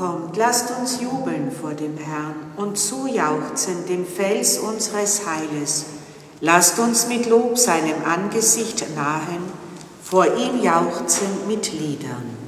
Kommt, lasst uns jubeln vor dem Herrn und zujauchzen dem Fels unseres Heiles. Lasst uns mit Lob seinem Angesicht nahen, vor ihm jauchzen mit Liedern.